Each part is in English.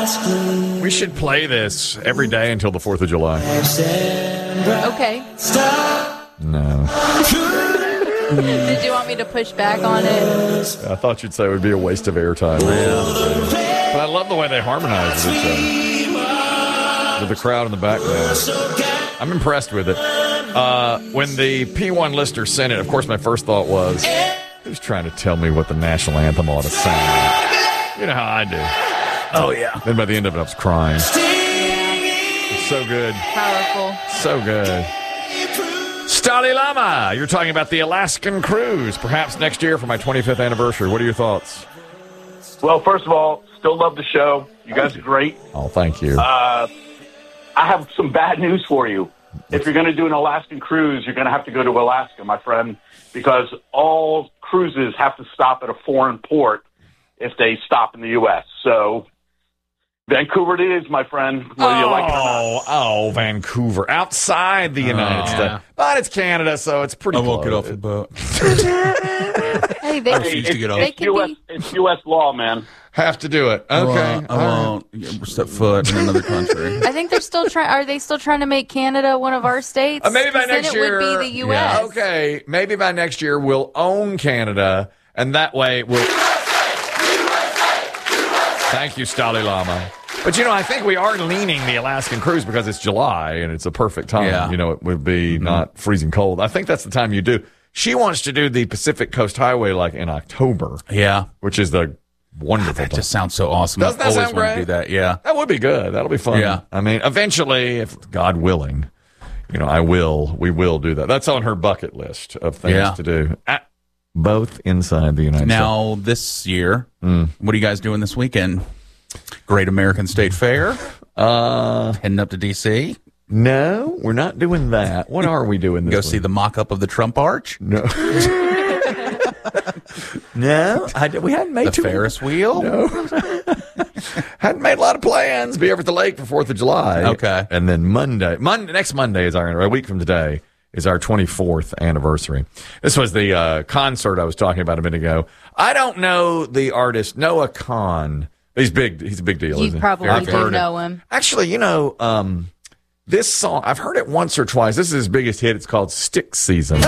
We should play this every day until the 4th of July. Okay. No. Did you want me to push back on it? I thought you'd say it would be a waste of airtime. But I love the way they harmonize with each other. With the crowd in the background. I'm impressed with it. When the P1 listener sent it, of course, my first thought was, who's trying to tell me what the national anthem ought to sound like? You know how I do. Oh, yeah. Then by the end of it, I was crying. It's so good. Powerful. So good. Stali Lama, you're talking about the Alaskan cruise, perhaps next year for my 25th anniversary. What are your thoughts? Well, first of all, still love the show. You guys are great. Oh, thank you. I have some bad news for you. If you're going to do an Alaskan cruise, you're going to have to go to Alaska, my friend, because all cruises have to stop at a foreign port if they stop in the U.S. So Vancouver it is, my friend, whether you like it or not. Oh, Vancouver. Outside the United States. But it's Canada, so it's pretty close. I won't get off the boat. Hey, they, refuse to get off. they can be. It's U.S. law, man. Have to do it. Okay. I won't step foot in another country. I think they're still trying. Are they still trying to make Canada one of our states? Maybe by 'Cause then next it year. would be the U.S. Okay. Maybe by next year we'll own Canada, and that way we'll. Thank you, Stali Lama. But, I think we are leaning the Alaskan cruise because it's July and it's a perfect time. Yeah. It would be not freezing cold. I think that's the time you do. She wants to do the Pacific Coast Highway like in October. Yeah. Which is the wonderful That time. just sounds so awesome. Doesn't that I always sound want great? to do that, yeah. That would be good. That'll be fun. Yeah. I mean, eventually, if God willing, we will do that. That's on her bucket list of things to do. Both inside the United States. Now, this year, what are you guys doing this weekend? Great American State Fair? Heading up to D.C.? No, we're not doing that. What are we doing this Go week? see the mock-up of the Trump Arch? No. No, we hadn't made The Ferris wheel? No. Hadn't made a lot of plans. Be over at the lake for 4th of July. Okay. And then next Monday is a week from today, is our 24th anniversary. This was the concert I was talking about a minute ago. I don't know the artist, Noah Kahan. He's big. He's a big deal. You isn't he? probably do know him. Actually, this song, I've heard it once or twice. This is his biggest hit. It's called Stick Season.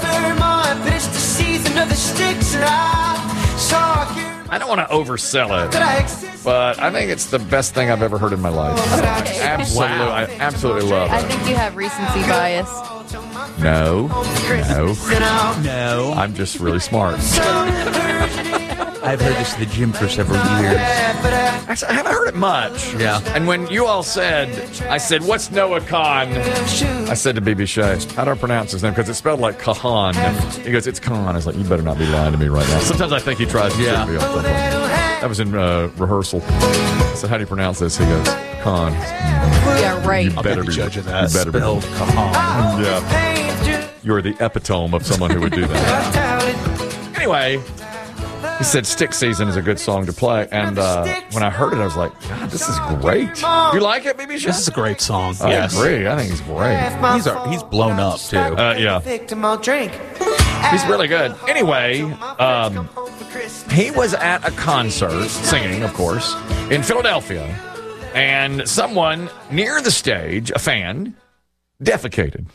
I don't want to oversell it, but I think it's the best thing I've ever heard in my life. I absolutely love I it. think you have recency bias. No. No. I'm just really smart. I've heard this at the gym for several years. Actually, I haven't heard it much. Yeah. And when you all I said, what's Noah Kahan? I said to BB Shea, how do I pronounce his name? Because it's spelled like Kahan. He goes, it's Kahan. I was like, you better not be lying to me right now. Sometimes I think he tries to trip me up. That was in rehearsal. I said, how do you pronounce this? He goes, Kahan. Yeah, right. You better be judge of that. You better Spelled be. Kahan. Yeah. You're the epitome of someone who would do that. Anyway, he said Stick Season is a good song to play. And when I heard it, I was like, God, this is great. You like it, BB Shea? This is a great song. I Yes. agree. I think he's great. He's blown up, too. Yeah. He's really good. Anyway, he was at a concert, singing, of course, in Philadelphia. And someone near the stage, a fan, defecated.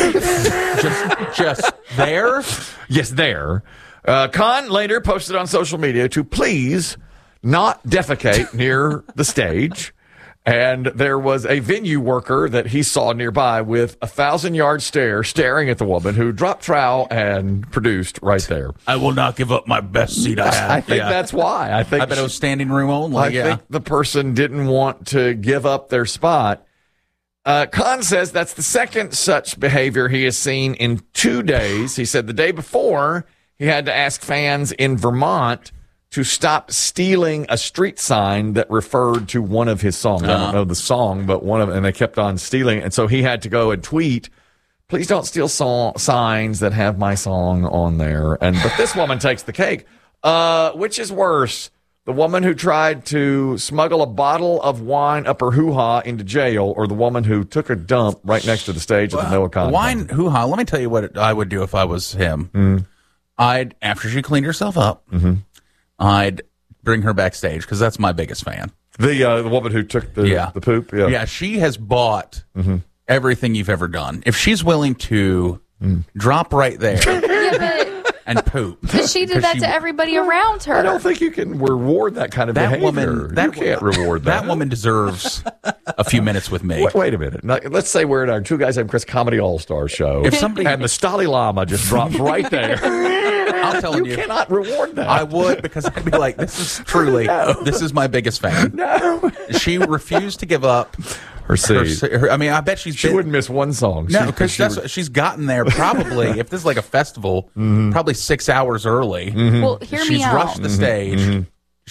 Just there? Yes, there. Khan later posted on social media to please not defecate near the stage. And there was a venue worker that he saw nearby with a 1,000-yard stare staring at the woman who dropped trowel and produced right there. I will not give up my best seat I have. I think that's why. I bet it was standing room only. I think the person didn't want to give up their spot. Khan says that's the second such behavior he has seen in 2 days. He said the day before he had to ask fans in Vermont to stop stealing a street sign that referred to one of his songs. I don't know the song, but and they kept on stealing. And so he had to go and tweet, please don't steal signs that have my song on there. But this woman takes the cake. Which is worse? The woman who tried to smuggle a bottle of wine up her hoo-ha into jail, or the woman who took a dump right next to the stage at the Noah Kahan? Wine hoo-ha. Let me tell you what I would do if I was him. After she cleaned herself up, I'd bring her backstage because that's my biggest fan. The woman who took the poop. Yeah, she has bought everything you've ever done. If she's willing to drop right there and poop. But she did that to everybody around her. I don't think you can reward that kind of behavior. You can't reward that. That woman deserves a few minutes with me. Wait a minute. Now, let's say we're at our Two Guys Named Chris Comedy All-Star show. If somebody and the Stali Lama just drops right there. I'm telling you. You cannot reward that. I would, because I'd be like, this is my biggest fan. No. She refused to give up her seed. I mean, I bet she wouldn't miss one song. No, because she's gotten there probably, if this is like a festival, probably 6 hours early. Well, hear me out. She's rushed the stage.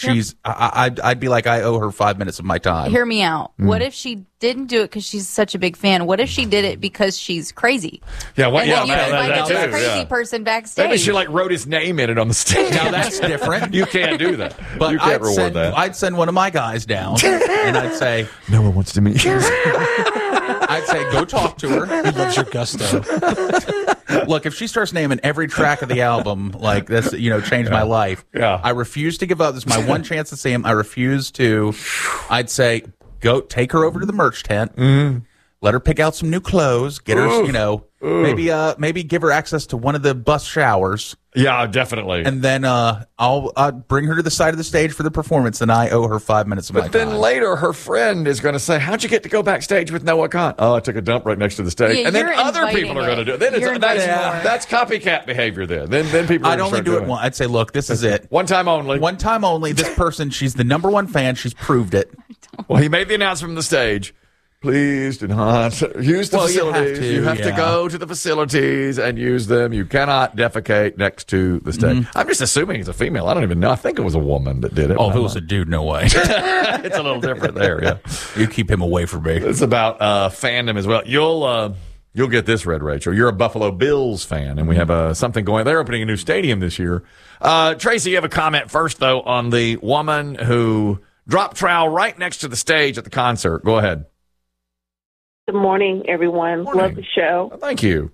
I'd be like, I owe her 5 minutes of my time. Hear me out. What if she didn't do it because she's such a big fan? What if she did it because she's crazy? Yeah, and then you invited this crazy person backstage. Maybe she wrote his name in it on the stage. Now that's different. You can't do that. But you can't reward that. I'd send one of my guys down, and I'd say, "No one wants to meet you." I'd say, go talk to her. He loves your gusto. Look, if she starts naming every track of the album, like this, changed my life. Yeah. I refuse to give up. This is my one chance to see him. I refuse to. I'd say, go take her over to the merch tent. Let her pick out some new clothes. Get her, maybe give her access to one of the bus showers. Yeah, definitely. And then I'll bring her to the side of the stage for the performance, and I owe her 5 minutes of my time. But then later, her friend is going to say, "How'd you get to go backstage with Noah Khan?" "Oh, I took a dump right next to the stage." Yeah, and then other people are going to do it. Then that's copycat behavior. Then people. I'd only do it once. I'd say, "Look, this is it. One time only. One time only. This person, she's the number one fan. She's proved it." Well, he made the announcement from the stage. Please do not use the facilities. You have to go to the facilities and use them. You cannot defecate next to the stage. I'm just assuming it's a female. I don't even know. I think it was a woman that did it. Oh, if it was a dude, no way. It's a little different there, yeah. You keep him away from me. It's about fandom as well. You'll get this, Red Rachel. You're a Buffalo Bills fan, and we have something going. They're opening a new stadium this year. Tracy, you have a comment first, though, on the woman who dropped trowel right next to the stage at the concert. Go ahead. Good morning, everyone. Morning. Love the show. Thank you.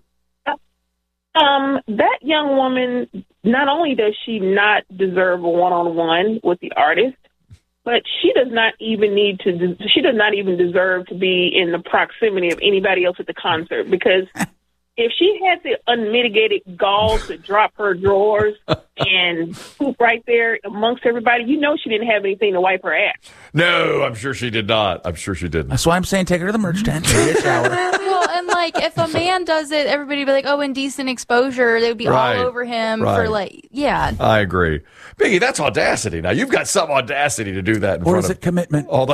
That young woman, not only does she not deserve a one-on-one with the artist, but she does not even deserve to be in the proximity of anybody else at the concert, because if she had the unmitigated gall to drop her drawers and poop right there amongst everybody, she didn't have anything to wipe her ass. No, I'm sure she did not. I'm sure she didn't. That's why I'm saying take her to the merch tent. Take a shower. Well, and if a man does it, everybody would be like, "Oh, indecent exposure." They would be all over him for yeah. I agree. Biggie, that's audacity. Now, you've got some audacity to do that in front of... Or is it commitment? All the...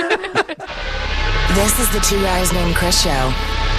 This is the Two Guys Named Chris show.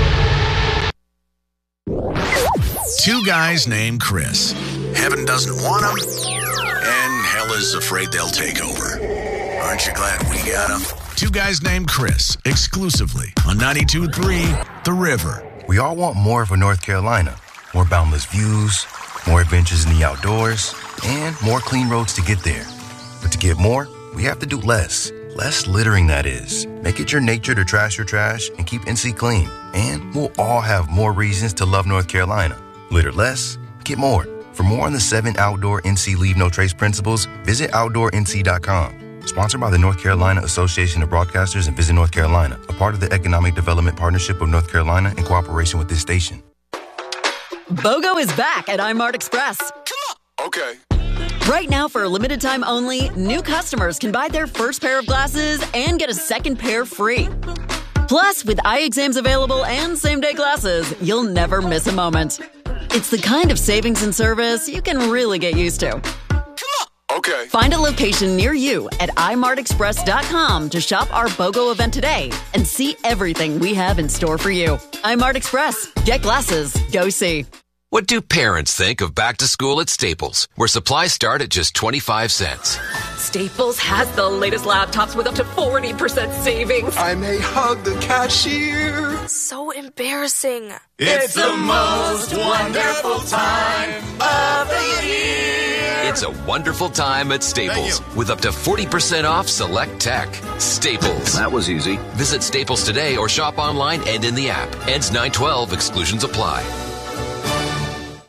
Two guys named Chris. Heaven doesn't want them, and hell is afraid they'll take over. Aren't you glad we got them? Two Guys Named Chris, exclusively on 92.3 The River. We all want more for North Carolina. More boundless views, more adventures in the outdoors, and more clean roads to get there. But to get more, we have to do less. Less littering, that is. Make it your nature to trash your trash and keep NC clean. And we'll all have more reasons to love North Carolina. Litter less, get more. For more on the 7 outdoor NC Leave No Trace principles, visit OutdoorNC.com. Sponsored by the North Carolina Association of Broadcasters and Visit North Carolina, a part of the Economic Development Partnership of North Carolina in cooperation with this station. BOGO is back at iMart Express. Come on. Okay. Right now, for a limited time only, new customers can buy their first pair of glasses and get a second pair free. Plus, with eye exams available and same-day glasses, you'll never miss a moment. It's the kind of savings and service you can really get used to. Okay. Find a location near you at imartexpress.com to shop our BOGO event today and see everything we have in store for you. iMart Express. Get glasses. Go see. What do parents think of back to school at Staples, where supplies start at just 25 cents? Staples has the latest laptops with up to 40% savings. I may hug the cashier. So embarrassing. It's the most wonderful time of the year. It's a wonderful time at Staples with up to 40% off select tech. Staples. That was easy. Visit Staples today or shop online and in the app. Ends 9/12. Exclusions apply.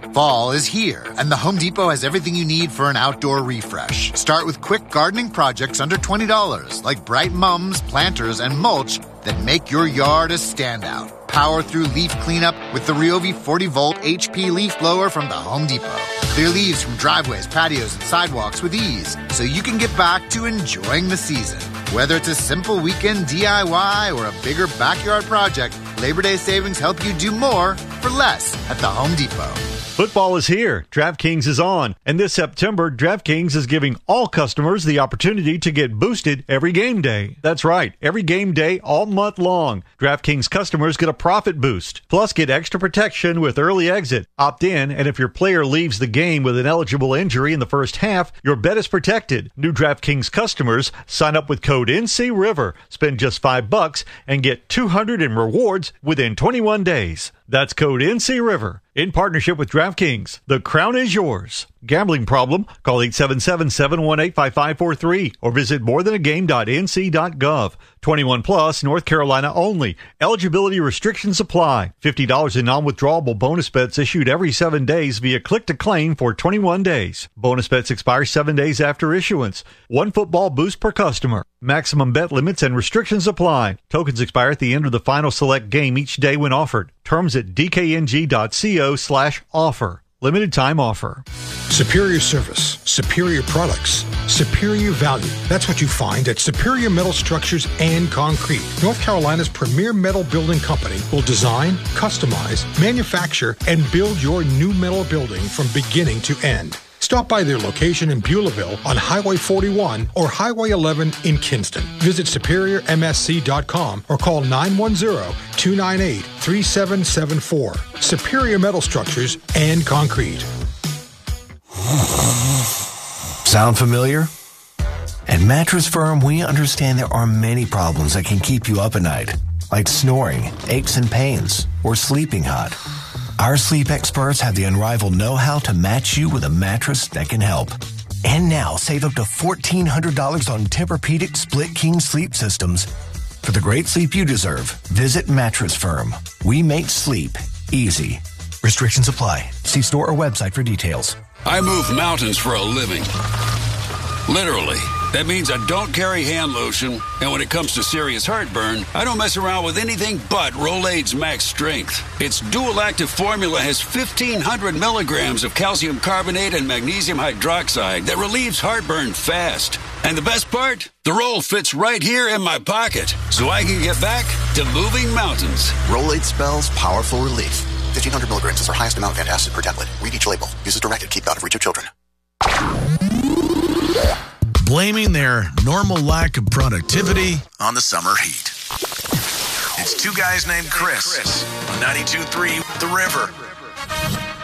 Fall is here, and the Home Depot has everything you need for an outdoor refresh. Start with quick gardening projects under $20, like bright mums, planters, and mulch that make your yard a standout. Power through leaf cleanup with the Ryobi 40-volt HP leaf blower from the Home Depot. Clear leaves from driveways, patios, and sidewalks with ease, so you can get back to enjoying the season. Whether it's a simple weekend DIY or a bigger backyard project, Labor Day savings help you do more for less at the Home Depot. Football is here. DraftKings is on. And this September, DraftKings is giving all customers the opportunity to get boosted every game day. That's right. Every game day all month long. DraftKings customers get a profit boost. Plus, get extra protection with early exit. Opt in, and if your player leaves the game with an eligible injury in the first half, your bet is protected. New DraftKings customers sign up with code NCRiver. Spend just $5 and get $200 in rewards within 21 days. That's code NCRiver. In partnership with DraftKings, the crown is yours. Gambling problem? Call 877-718-5543 or visit morethanagame.nc.gov. 21 plus, North Carolina only. Eligibility restrictions apply. $50 in non-withdrawable bonus bets issued every 7 days via click to claim for 21 days. Bonus bets expire 7 days after issuance. One football boost per customer. Maximum bet limits and restrictions apply. Tokens expire at the end of the final select game each day when offered. Terms at dkng.co/offer. Limited time offer. Superior service, superior products, superior value. That's what you find at Superior Metal Structures and Concrete. North Carolina's premier metal building company will design, customize, manufacture, and build your new metal building from beginning to end. Stop by their location in Beulahville on Highway 41 or Highway 11 in Kinston. Visit SuperiorMSC.com or call 910-298-3774. Superior Metal Structures and Concrete. Sound familiar? At Mattress Firm, we understand there are many problems that can keep you up at night, like snoring, aches and pains, or sleeping hot. Our sleep experts have the unrivaled know-how to match you with a mattress that can help. And now, save up to $1,400 on Tempur-Pedic Split King sleep systems. For the great sleep you deserve, visit Mattress Firm. We make sleep easy. Restrictions apply. See store or website for details. I move mountains for a living. Literally. That means I don't carry hand lotion, and when it comes to serious heartburn, I don't mess around with anything but Rolaids Max Strength. Its dual-active formula has 1,500 milligrams of calcium carbonate and magnesium hydroxide that relieves heartburn fast. And the best part? The roll fits right here in my pocket, so I can get back to moving mountains. Rolaids spells powerful relief. 1,500 milligrams is our highest amount of antacid per tablet. Read each label. Use as directed. Keep out of reach of children. Blaming their normal lack of productivity on the summer heat. It's Two Guys Named Chris on 92.3 The River.